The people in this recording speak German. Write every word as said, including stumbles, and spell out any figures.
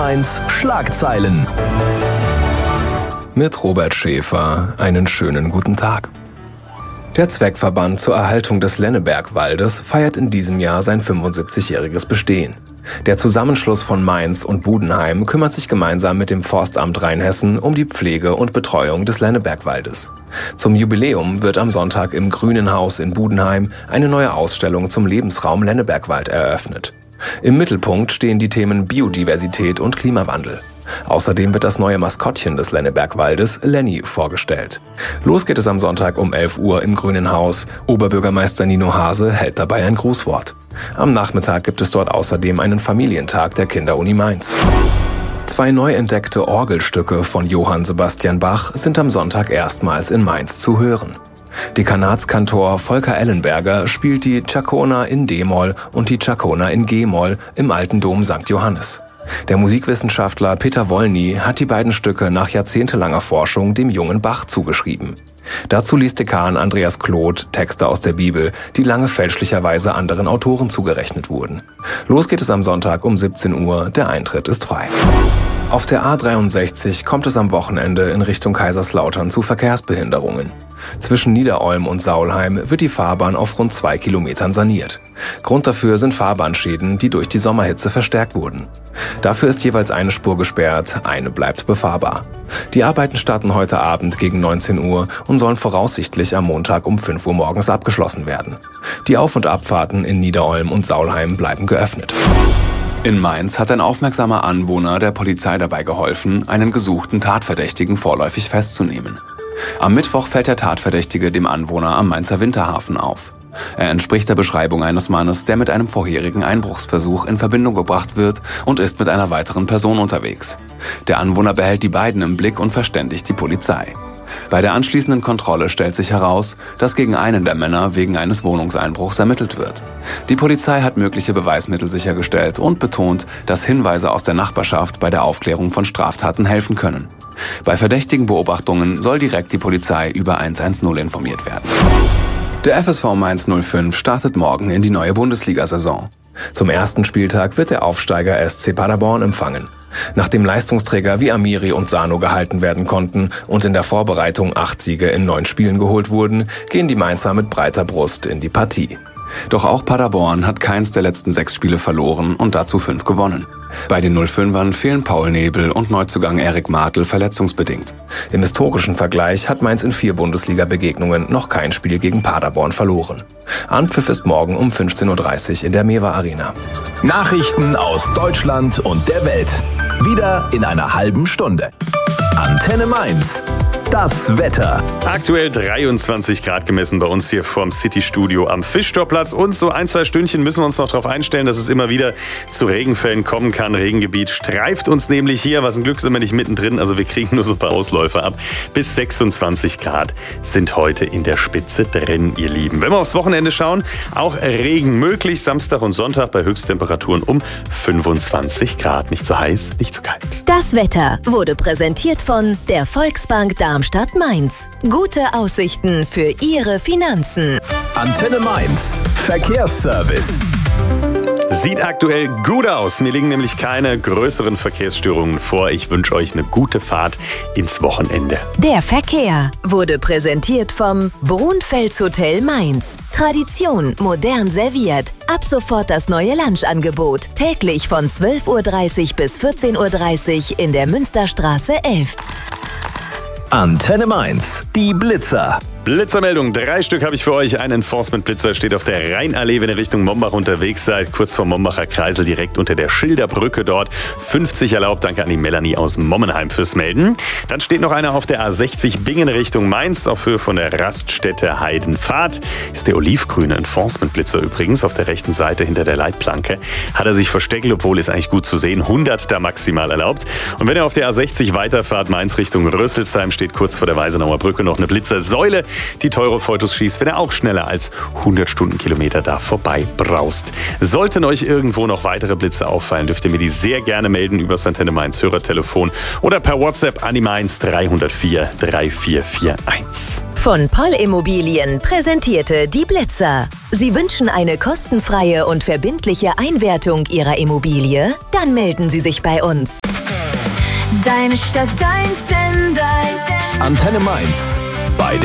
Mainz Schlagzeilen. Mit Robert Schäfer einen schönen guten Tag. Der Zweckverband zur Erhaltung des Lennebergwaldes feiert in diesem Jahr sein fünfundsiebzigjähriges Bestehen. Der Zusammenschluss von Mainz und Budenheim kümmert sich gemeinsam mit dem Forstamt Rheinhessen um die Pflege und Betreuung des Lennebergwaldes. Zum Jubiläum wird am Sonntag im Grünen Haus in Budenheim eine neue Ausstellung zum Lebensraum Lennebergwald eröffnet. Im Mittelpunkt stehen die Themen Biodiversität und Klimawandel. Außerdem wird das neue Maskottchen des Lennebergwaldes, Lenny, vorgestellt. Los geht es am Sonntag um elf Uhr im Grünen Haus. Oberbürgermeister Nino Hase hält dabei ein Grußwort. Am Nachmittag gibt es dort außerdem einen Familientag der Kinderuni Mainz. Zwei neu entdeckte Orgelstücke von Johann Sebastian Bach sind am Sonntag erstmals in Mainz zu hören. Dekanatskantor Volker Ellenberger spielt die Chaconna in D-Moll und die Chaconna in G-Moll im Alten Dom Sankt Johannes. Der Musikwissenschaftler Peter Wollny hat die beiden Stücke nach jahrzehntelanger Forschung dem jungen Bach zugeschrieben. Dazu liest Dekan Andreas Kloth Texte aus der Bibel, die lange fälschlicherweise anderen Autoren zugerechnet wurden. Los geht es am Sonntag um siebzehn Uhr, der Eintritt ist frei. Auf der A dreiundsechzig kommt es am Wochenende in Richtung Kaiserslautern zu Verkehrsbehinderungen. Zwischen Niederolm und Saulheim wird die Fahrbahn auf rund zwei Kilometern saniert. Grund dafür sind Fahrbahnschäden, die durch die Sommerhitze verstärkt wurden. Dafür ist jeweils eine Spur gesperrt, eine bleibt befahrbar. Die Arbeiten starten heute Abend gegen neunzehn Uhr und sollen voraussichtlich am Montag um fünf Uhr morgens abgeschlossen werden. Die Auf- und Abfahrten in Niederolm und Saulheim bleiben geöffnet. In Mainz hat ein aufmerksamer Anwohner der Polizei dabei geholfen, einen gesuchten Tatverdächtigen vorläufig festzunehmen. Am Mittwoch fällt der Tatverdächtige dem Anwohner am Mainzer Winterhafen auf. Er entspricht der Beschreibung eines Mannes, der mit einem vorherigen Einbruchsversuch in Verbindung gebracht wird und ist mit einer weiteren Person unterwegs. Der Anwohner behält die beiden im Blick und verständigt die Polizei. Bei der anschließenden Kontrolle stellt sich heraus, dass gegen einen der Männer wegen eines Wohnungseinbruchs ermittelt wird. Die Polizei hat mögliche Beweismittel sichergestellt und betont, dass Hinweise aus der Nachbarschaft bei der Aufklärung von Straftaten helfen können. Bei verdächtigen Beobachtungen soll direkt die Polizei über hundertzehn informiert werden. Der F S V Mainz null fünf startet morgen in die neue Bundesliga-Saison. Zum ersten Spieltag wird der Aufsteiger S C Paderborn empfangen. Nachdem Leistungsträger wie Amiri und Sano gehalten werden konnten und in der Vorbereitung acht Siege in neun Spielen geholt wurden, gehen die Mainzer mit breiter Brust in die Partie. Doch auch Paderborn hat keins der letzten sechs Spiele verloren und dazu fünf gewonnen. Bei den null fünfern fehlen Paul Nebel und Neuzugang Erik Martel verletzungsbedingt. Im historischen Vergleich hat Mainz in vier Bundesliga-Begegnungen noch kein Spiel gegen Paderborn verloren. Anpfiff ist morgen um fünfzehn Uhr dreißig in der Mewa Arena. Nachrichten aus Deutschland und der Welt. Wieder in einer halben Stunde. Antenne Mainz. Das Wetter. Aktuell dreiundzwanzig Grad gemessen bei uns hier vorm City-Studio am Fischtorplatz. Und so ein, zwei Stündchen müssen wir uns noch darauf einstellen, dass es immer wieder zu Regenfällen kommen kann. Regengebiet streift uns nämlich hier. Was ein Glück sind wir nicht mittendrin. Also wir kriegen nur so ein paar Ausläufer ab. Bis sechsundzwanzig Grad sind heute in der Spitze drin, ihr Lieben. Wenn wir aufs Wochenende schauen, auch Regen möglich. Samstag und Sonntag bei Höchsttemperaturen um fünfundzwanzig Grad. Nicht zu heiß, nicht zu kalt. Das Wetter wurde präsentiert von der Volksbank Darmstadt-Mainz. Gute Aussichten für Ihre Finanzen. Antenne Mainz. Verkehrsservice. Sieht aktuell gut aus. Mir liegen nämlich keine größeren Verkehrsstörungen vor. Ich wünsche euch eine gute Fahrt ins Wochenende. Der Verkehr wurde präsentiert vom Brunfels Hotel Mainz. Tradition modern serviert. Ab sofort das neue Lunchangebot. Täglich von zwölf Uhr dreißig bis vierzehn Uhr dreißig in der Münsterstraße elf. Antenne Mainz. Die Blitzer. Blitzermeldung, drei Stück habe ich für euch. Ein Enforcement-Blitzer steht auf der Rheinallee, wenn ihr Richtung Mombach unterwegs seid. Kurz vor Mombacher Kreisel, direkt unter der Schilderbrücke dort. fünfzig erlaubt, danke an die Melanie aus Mommenheim fürs Melden. Dann steht noch einer auf der A sechzig Bingen Richtung Mainz, auf Höhe von der Raststätte Heidenpfad. Ist der olivgrüne Enforcement-Blitzer übrigens auf der rechten Seite hinter der Leitplanke. Hat er sich versteckt, obwohl ist eigentlich gut zu sehen. hundert da maximal erlaubt. Und wenn ihr auf der A sechzig weiterfahrt, Mainz Richtung Rüsselsheim, steht kurz vor der Weisenauer Brücke noch eine Blitzersäule, die teure Fotos schießt, wenn er auch schneller als hundert Stundenkilometer da vorbei braust. Sollten euch irgendwo noch weitere Blitze auffallen, dürft ihr mir die sehr gerne melden über das Antenne Mainz Hörertelefon oder per WhatsApp an die Mainz drei null vier drei vier vier eins. Von Poll Immobilien präsentierte die Blitzer. Sie wünschen eine kostenfreie und verbindliche Einwertung Ihrer Immobilie? Dann melden Sie sich bei uns. Deine Stadt, dein Sender. Antenne Mainz. Bei der